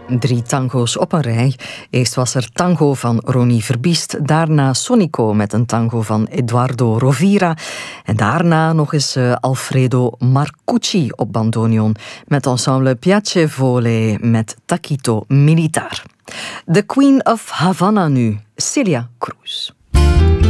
3 tango's op een rij. Eerst was er Tango van Ronnie Verbiest, daarna Sonico met een tango van Eduardo Rovira en daarna nog eens Alfredo Marcucci op bandoneon met ensemble Piacevole met Taquito Militar. The Queen of Havana nu, Celia Cruz.